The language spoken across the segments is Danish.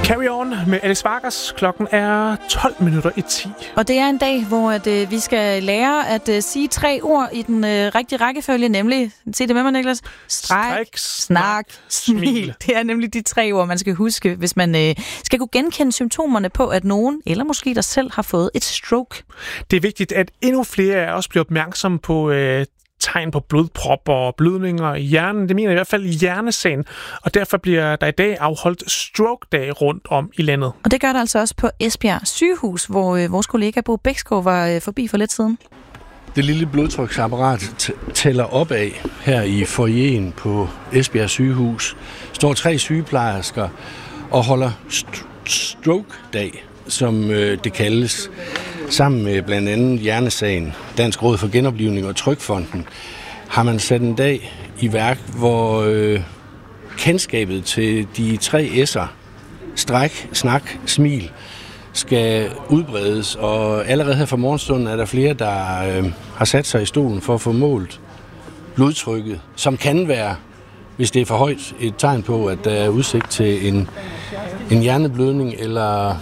Carry On med Alice Vargas. Klokken er 10:12. Og det er en dag, hvor vi skal lære at sige 3 ord i den rigtige rækkefølge, nemlig, sig det med mig, Niklas, stræk, snak, smil. Det er nemlig de 3 ord, man skal huske, hvis man skal kunne genkende symptomerne på, at nogen, eller måske dig selv, har fået et stroke. Det er vigtigt, at endnu flere af os bliver opmærksomme på tegn på blodpropper og blødninger i hjernen. Det mener i hvert fald i Hjernesagen, og derfor bliver der i dag afholdt stroke-dag rundt om i landet. Og det gør der altså også på Esbjerg Sygehus, hvor vores kollega Bo Bæksgaard var forbi for lidt siden. Det lille blodtryksapparat tæller opad her i foyeren på Esbjerg Sygehus. Står 3 sygeplejersker og holder stroke-dag, som det kaldes, sammen med blandt andet Hjernesagen, Dansk Råd for Genoplivning og Trygfonden, har man sat en dag i værk, hvor kendskabet til de 3 S'er, stræk, snak, smil, skal udbredes. Og allerede her fra morgenstunden er der flere, der har sat sig i stolen for at få målt blodtrykket, som kan være, hvis det er for højt, et tegn på, at der er udsigt til en hjerneblødning eller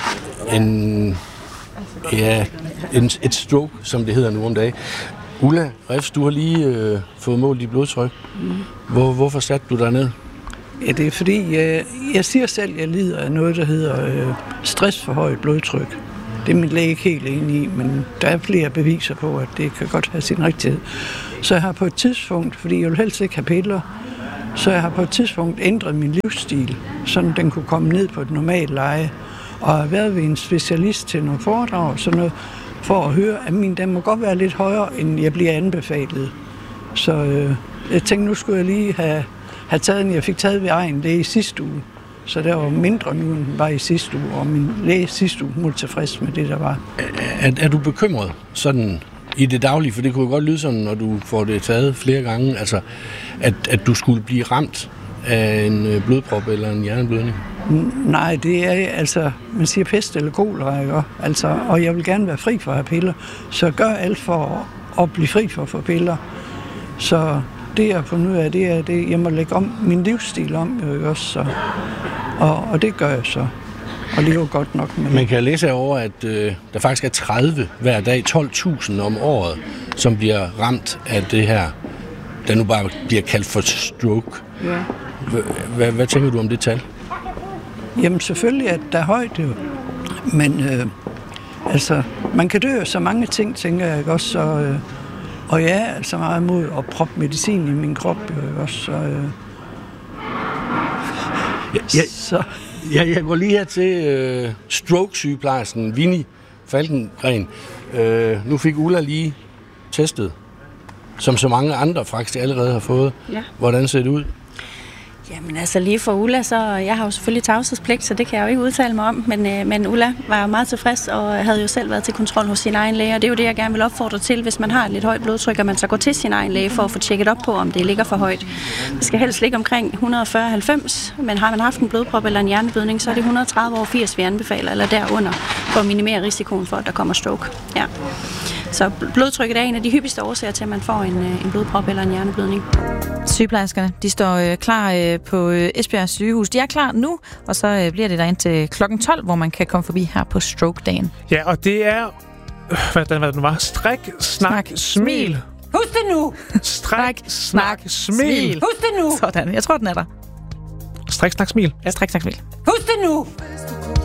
et stroke, som det hedder nu om dagen. Ulla Refs, du har lige fået målt dit blodtryk. Hvorfor satte du dig ned? Ja, det er fordi, jeg siger selv, at jeg lider af noget, der hedder stress for højt blodtryk. Det er min læge ikke helt enig i, men der er flere beviser på, at det kan godt have sin rigtighed. Så jeg har på et tidspunkt, fordi jeg vil helst ikke have piller, så jeg har på et tidspunkt ændret min livsstil, så den kunne komme ned på et normalt leje. Og har været ved en specialist til nogle foredrag, sådan noget, for at høre, at den må godt være lidt højere, end jeg bliver anbefalet. Så jeg tænkte, nu skulle jeg lige have taget den. Jeg fik taget ved egen læge i sidste uge, så der var mindre nu, end den var i sidste uge, og min læge sidste uge var tilfreds med det, der var. Er du bekymret sådan i det daglige? For det kunne jo godt lyde sådan, når du får det taget flere gange, altså at du skulle blive ramt af en blodprop eller en hjerneblødning? Nej, det er altså, man siger pest eller kolera, ikke? Altså, og jeg vil gerne være fri for at have piller, så gør alt for at blive fri for at få piller. Så det jeg på nu af, det er det, jeg må lægge om min livsstil om, jo også, så. Og det gør jeg så. Og lever godt nok med det. Man kan læse over, at der faktisk er 30 hver dag, 12.000 om året, som bliver ramt af det her, der nu bare bliver kaldt for stroke. Ja. Hvad tænker du om det tal? Jamen selvfølgelig, at der er højt jo. Men altså, man kan dø af så mange ting, tænker jeg ikke også. Så, og jeg er altså meget imod at proppe medicin i min krop, jo også. Så, Jeg går lige her til stroke-sygeplejersken Vinnie Falkengren. Nu fik Ulla lige testet, som så mange andre faktisk allerede har fået. Ja. Hvordan ser det ud? Jamen altså lige for Ulla, så jeg har jo selvfølgelig tavshedspligt, så det kan jeg jo ikke udtale mig om, men Ulla var jo meget tilfreds og havde jo selv været til kontrol hos sin egen læge, og det er jo det, jeg gerne vil opfordre til, hvis man har et lidt højt blodtryk, og man så går til sin egen læge for at få tjekket op på, om det ligger for højt. Det skal helst ligge omkring 140-90, men har man haft en blodprop eller en hjerneblødning, så er det 130/80, vi anbefaler, eller derunder, for at minimere risikoen for, at der kommer stroke. Ja. Så blodtrykket er en af de hyppigste årsager til, at man får en blodprop eller en hjerneblødning. Sygeplejerskerne, de står klar på Esbjerg Sygehus. De er klar nu, og så bliver det der indtil klokken 12, hvor man kan komme forbi her på stroke-dagen. Ja, og det er... Hvad det var? Stræk, snak, smil. Husk det nu! Stræk, snak, smil. Husk det nu! Sådan, jeg tror, den er der. Stræk, snak, smil. Ja, stræk, snak, smil. Husk det nu!